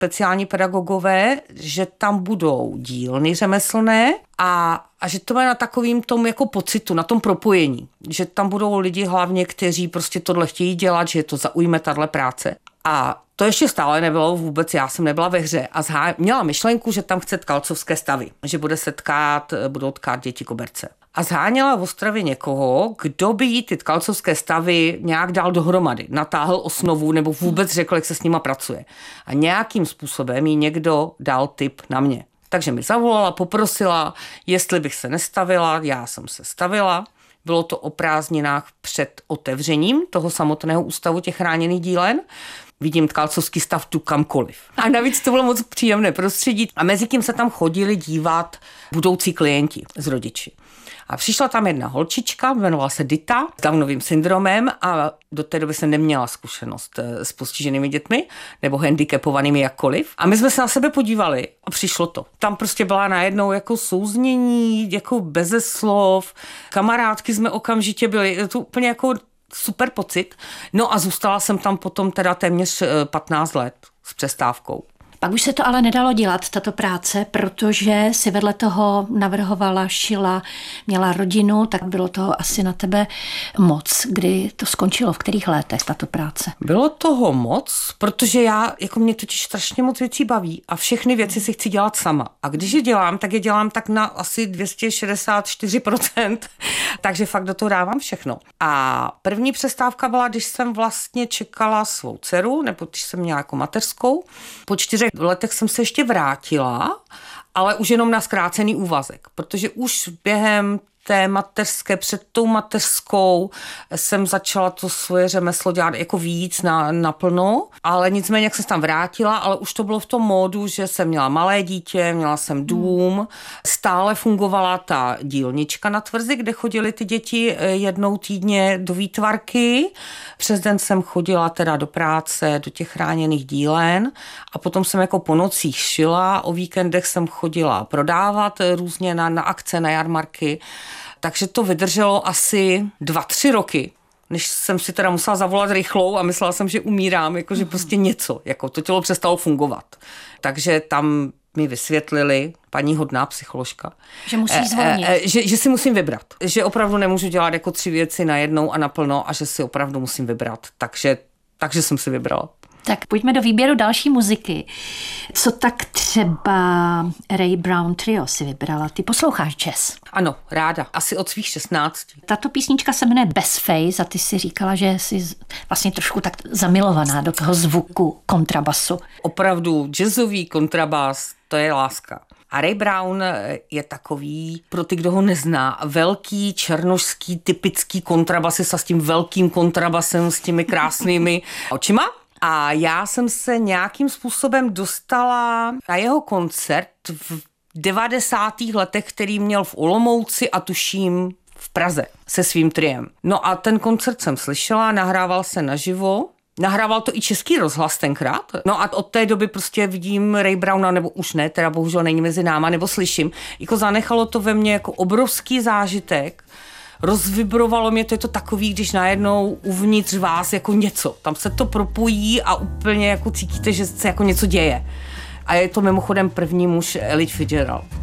speciální pedagogové, že tam budou dílny řemeslné a že to bude na takovým tom jako pocitu, na tom propojení. Že tam budou lidi hlavně, kteří prostě tohle chtějí dělat, že je to zaujme tahle práce. A to ještě stále nebylo vůbec, já jsem nebyla ve hře a měla myšlenku, že tam chce tkalcovské stavy, že budou tkát děti koberce. A zháněla v Ostravě někoho, kdo by jí ty tkalcovské stavy nějak dal dohromady, natáhl osnovu nebo vůbec řekl, jak se s nima pracuje. A nějakým způsobem jí někdo dal tip na mě. Takže mi zavolala, poprosila, jestli bych se nestavila, já jsem se stavila. Bylo to o prázdninách před otevřením toho samotného ústavu těch chráněných dílen. Vidím tkalcovský stav tu kamkoliv. A navíc to bylo moc příjemné prostředí. A mezi tím se tam chodili dívat budoucí klienti s rodiči. A přišla tam jedna holčička, jmenovala se Dita, s Downovým syndromem a do té doby jsem neměla zkušenost s postiženými dětmi nebo handicapovanými jakkoliv. A my jsme se na sebe podívali a přišlo to. Tam prostě byla najednou jako souznění, jako beze slov, kamarádky jsme okamžitě byli, to úplně jako super pocit. No a zůstala jsem tam potom teda téměř 15 let s přestávkou. Pak už se to ale nedalo dělat, tato práce, protože si vedle toho navrhovala, šila, měla rodinu, tak bylo toho asi na tebe moc. Kdy to skončilo, v kterých letech tato práce? Bylo toho moc, protože mě totiž strašně moc věcí baví a všechny věci si chci dělat sama. A když je dělám tak na asi 264%, takže fakt do toho dávám všechno. A první přestávka byla, když jsem vlastně čekala svou dceru, nebo když jsem měla jako mateřskou. Po 4 letech jsem se ještě vrátila, ale už jenom na zkrácený úvazek, protože už během té mateřské, před tou mateřskou jsem začala to svoje řemeslo dělat jako víc naplno, ale nicméně jak jsem se tam vrátila, ale už to bylo v tom módu, že jsem měla malé dítě, měla jsem dům, stále fungovala ta dílnička na Tvrzi, kde chodily ty děti jednou týdně do výtvarky, přes den jsem chodila teda do práce, do těch chráněných dílen a potom jsem jako po nocích šila, o víkendech jsem chodila prodávat různě na akce, na jarmarky. Takže to vydrželo asi 2-3 roky, než jsem si teda musela zavolat rychlou a myslela jsem, že umírám, jakože prostě něco, jako to tělo přestalo fungovat. Takže tam mi vysvětlili, paní hodná psycholožka, že musí zvolnit. Že si musím vybrat, že opravdu nemůžu dělat jako 3 věci najednou a naplno a že si opravdu musím vybrat. Takže jsem si vybrala. Tak pojďme do výběru další muziky. Co tak třeba Ray Brown Trio si vybrala? Ty posloucháš jazz? Ano, ráda. Asi od svých 16. Tato písnička se jmenuje Bassface a ty si říkala, že jsi vlastně trošku tak zamilovaná do toho zvuku kontrabasu. Opravdu jazzový kontrabas, to je láska. A Ray Brown je takový, pro ty, kdo ho nezná, velký černošský typický kontrabasista s tím velkým kontrabasem, s těmi krásnými očima. A já jsem se nějakým způsobem dostala na jeho koncert v 90. letech, který měl v Olomouci a tuším v Praze se svým triem. No a ten koncert jsem slyšela, nahrával se naživo. Nahrával to i Český rozhlas tenkrát. No a od té doby prostě vidím Ray Browna, nebo už ne, teda bohužel není mezi náma, nebo slyším. Jako zanechalo to ve mně jako obrovský zážitek. Rozvibrovalo mě to, je to takový, když najednou uvnitř vás jako něco. Tam se to propojí a úplně jako cítíte, že se jako něco děje. A je to mimochodem první muž Ella Fitzgerald.